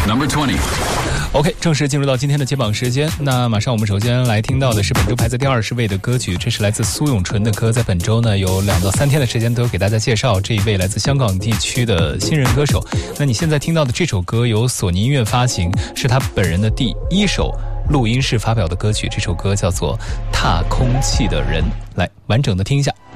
Number 20. OK， 正式进入到今天的揭榜时间。那马上我们首先来听到的是本周排在第20位的歌曲，这是来自苏永淳的歌。在本周呢，有2到3天的时间都有给大家介绍这一位来自香港地区的新人歌手。那你现在听到的这首歌由索尼音乐发行，是他本人的第1首录音室发表的歌曲。这首歌叫做《踏空气的人》，来完整的听一下。